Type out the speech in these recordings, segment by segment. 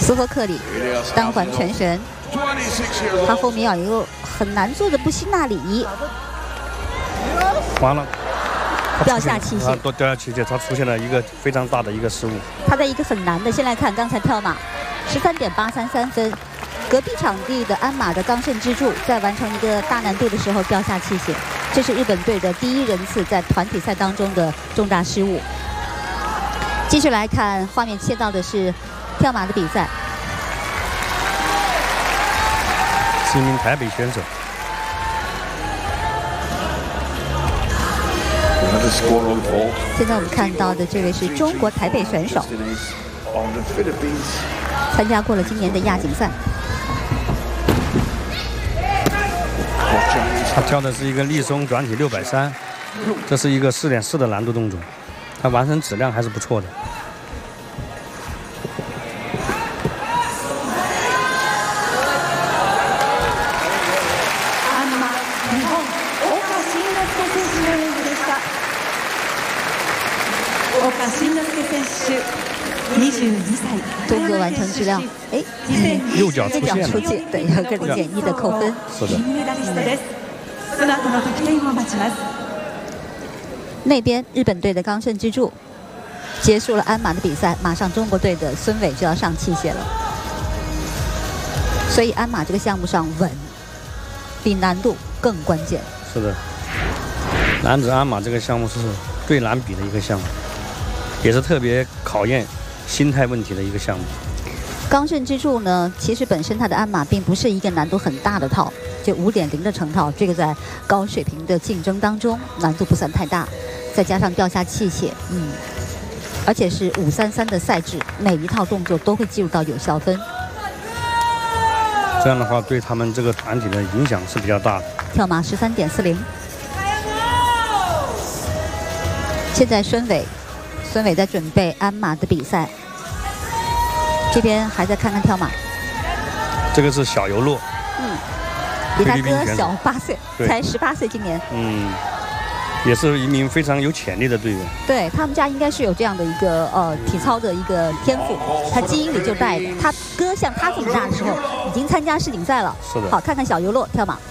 斯托克里单环全旋，他后面要有一个很难做的布希纳里， 完了， 掉下器械， 掉下器械，他出现了一个非常大的一个失误。 他在一个很难的，先来看刚才跳马，13.833分，隔壁场地的鞍马的冈盛之助在完成一个大难度的时候掉下器械，这是日本队的第1人次在团体赛当中的重大失误。继续来看画面切到的是跳马的比赛， 是一名台北选手。 现在我们看到的这位是中国台北选手，参加过了今年的亚锦赛。 他跳的是一个立松转体630，这是一个4.4的难度动作，他完成质量还是不错的。 动作完成质量，哎， 右脚出现了， 对，有个0.1的扣分。 是的。 那边日本队的冈盛之助结束了鞍马的比赛，马上中国队的孙伟就要上器械了。所以鞍马这个项目上稳比难度更关键。 是的，男子鞍马这个项目是最难比的一个项目，也是特别考验心态问题的一个项目。 冈盛之助呢，其实本身他的鞍马并不是一个难度很大的套，就5.0的成套，这个在高水平的竞争当中难度不算太大，再加上掉下器械，而且是533的赛制，每一套动作都会计入到有效分。 这样的话，对他们这个团体的影响是比较大的。 跳马13.40，现在孙伟在准备鞍马的比赛，这边还在看看跳马。 这个是小尤洛， 比他哥小8岁，才18岁今年。 也是一名非常有潜力的队员。对他们家应该是有这样的一个体操的一个天赋，他基因里就带的。他哥像他这么大的时候已经参加世锦赛了。 是的。 好，看看小尤洛跳马。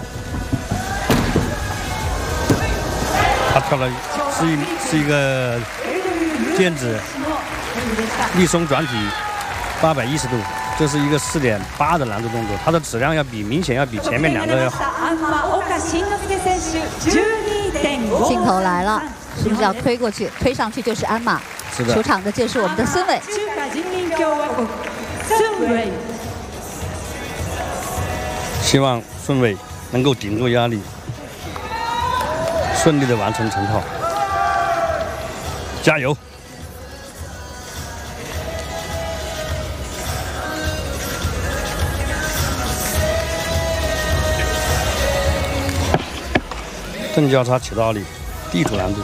他跳的是一个毽子立松转体810度，这是一个4.8的难度动作，它的质量明显要比前面2个要好。 镜头来了，是不是要推过去？推上去就是鞍马。 是的。 出场的就是我们的孙伟。 希望孙伟能够顶住压力，顺利的完成成套。加油！正交叉起倒立，地主难度。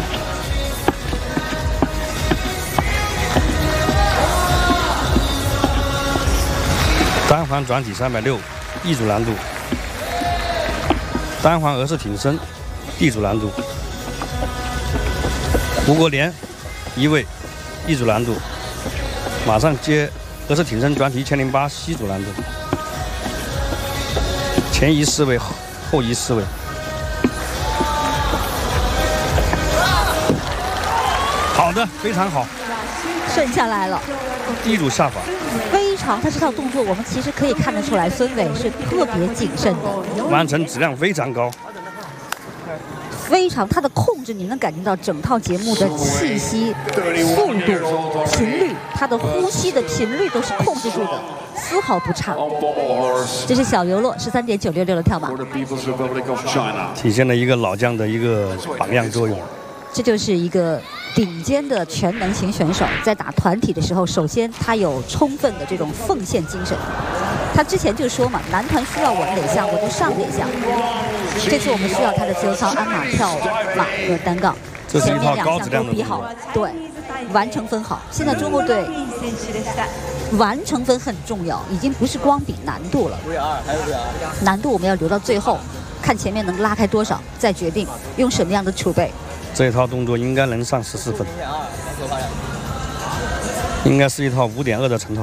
单环转体360，地主难度。单环俄式挺身，地主难度。吴国连1位，地主难度。马上接俄式挺身转体1008，西主难度。前移4位，后移4位。好的，非常好， 顺下来了。 地主下法， 非常，他这套动作我们其实可以看得出来，孙伟是特别谨慎的， 完成质量非常高， 非常他的控制，你能感觉到整套节目的气息、速度、频率，他的呼吸的频率都是控制住的，丝毫不差。这是小尤洛13.966的跳马， 体现了一个老将的一个榜样作用。 这就是一个顶尖的全能型选手，在打团体的时候，首先他有充分的这种奉献精神。他之前就说嘛，男团需要我哪项我就上哪项。这次我们需要他的自由操、鞍马、跳马和单杠，前面2项都比好，对，完成分好。现在中国队完成分很重要，已经不是光比难度了。难度我们要留到最后，看前面能拉开多少，再决定用什么样的储备。 这一套动作应该能上14分，应该是一套5.2的成套。